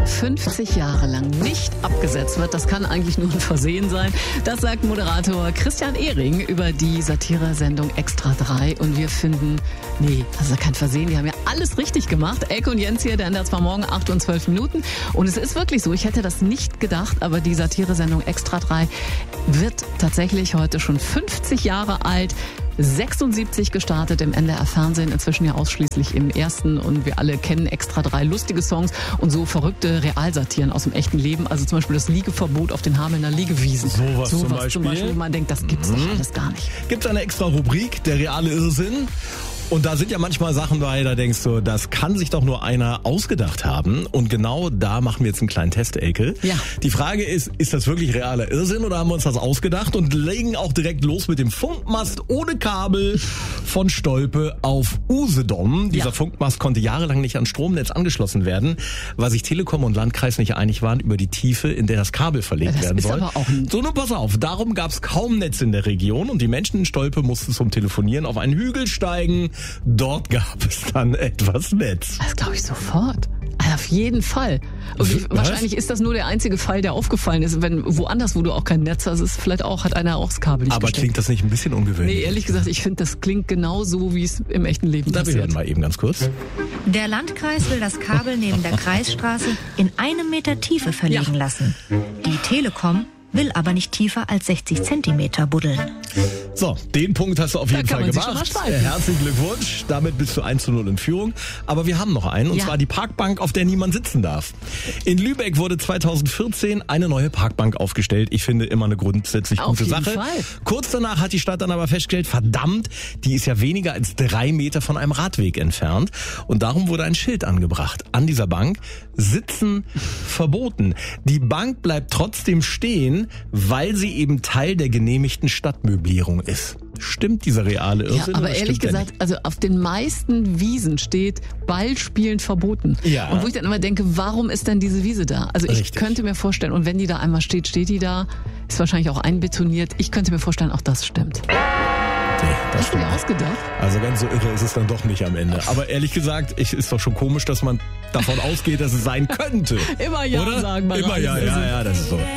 50 Jahre lang nicht abgesetzt wird, das kann eigentlich nur ein Versehen sein. Das sagt Moderator Christian Ehring über die Satiresendung Extra 3. Und wir finden, nee, das ist kein Versehen, die haben ja alles richtig gemacht. Elke und Jens hier, der NDR 2 Morgen, 8 und 12 Minuten. Und es ist wirklich so, ich hätte das nicht gedacht, aber die Satiresendung Extra 3 wird tatsächlich heute schon 50 Jahre alt. 76 gestartet im NDR Fernsehen, inzwischen ja ausschließlich im ersten, und wir alle kennen Extra 3 lustige Songs und so verrückte Realsatiren aus dem echten Leben, also zum Beispiel das Liegeverbot auf den Hamelner Liegewiesen. Sowas zum Beispiel, wo man denkt, das gibt's doch alles gar nicht. Gibt's eine extra Rubrik, der reale Irrsinn? Und da sind ja manchmal Sachen bei, da denkst du, das kann sich doch nur einer ausgedacht haben. Und genau da machen wir jetzt einen kleinen Test, Elke. Ja. Die Frage ist das wirklich realer Irrsinn oder haben wir uns das ausgedacht? Und legen auch direkt los mit dem Funkmast ohne Kabel von Stolpe auf Usedom. Dieser Funkmast konnte jahrelang nicht ans Stromnetz angeschlossen werden, weil sich Telekom und Landkreis nicht einig waren über die Tiefe, in der das Kabel verlegt werden soll. Aber auch So, nun pass auf, darum gab es kaum Netz in der Region und die Menschen in Stolpe mussten zum Telefonieren auf einen Hügel steigen. Dort gab es dann etwas Netz. Das glaube ich sofort. Also auf jeden Fall. Und wahrscheinlich ist das nur der einzige Fall, der aufgefallen ist. Wenn woanders, wo du auch kein Netz hast, ist vielleicht auch, hat einer auch das Kabel nicht Aber gesteckt. klingt das nicht ein bisschen ungewöhnlich? Nee, ehrlich gesagt, ich finde, das klingt genau so, wie es im echten Leben Da wir passiert. hören mal eben ganz kurz. Der Landkreis will das Kabel neben der Kreisstraße in 1 Meter Tiefe verlegen lassen. Die Telekom will aber nicht tiefer als 60 Zentimeter buddeln. So, den Punkt hast du auf jeden kann Fall man sich schon gemacht. mal streiten. Herzlichen Glückwunsch. Damit bist du 1:0 in Führung. Aber wir haben noch einen, und zwar die Parkbank, auf der niemand sitzen darf. In Lübeck wurde 2014 eine neue Parkbank aufgestellt. Ich finde immer eine grundsätzlich Auf gute jeden Sache. Fall. Kurz danach hat die Stadt dann aber festgestellt, verdammt, die ist ja weniger als 3 Meter von einem Radweg entfernt. Und darum wurde ein Schild angebracht. An dieser Bank: Sitzen verboten. Die Bank bleibt trotzdem stehen, weil sie eben Teil der genehmigten Stadtmöblierung ist. Stimmt dieser reale Irrsinn? Ja, aber oder ehrlich stimmt der gesagt, also auf den meisten Wiesen steht Ballspielen verboten. Ja. Und wo ich dann immer denke, warum ist denn diese Wiese da? Also ich Richtig. könnte mir vorstellen, und wenn die da einmal steht, steht die da, ist wahrscheinlich auch einbetoniert. Ich könnte mir vorstellen, auch das stimmt. Nee, das Hast du dir stimmt. ausgedacht? Also ganz so irre ist es dann doch nicht am Ende. Aber ehrlich gesagt, ist doch schon komisch, dass man davon ausgeht, dass es sein könnte. Immer ja Oder? sagen bei Immer realen ja, Irrsinn. ja, das ist so.